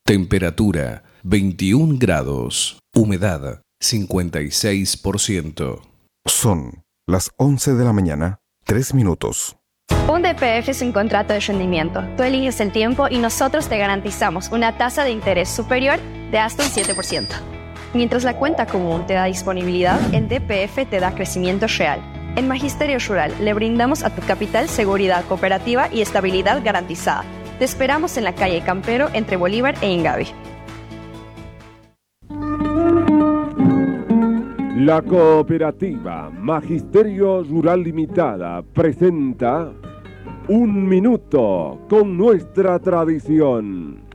Temperatura 21 grados. Humedad 56%. Son las 11 de la mañana, 3 minutos. Un DPF es un contrato de rendimiento. Tú eliges el tiempo y nosotros te garantizamos una tasa de interés superior de hasta un 7%. Mientras la cuenta común te da disponibilidad, el DPF te da crecimiento real. En Magisterio Rural le brindamos a tu capital seguridad cooperativa y estabilidad garantizada. Te esperamos en la calle Campero entre Bolívar e Ingavi. La cooperativa Magisterio Rural Limitada presenta Un Minuto con nuestra tradición.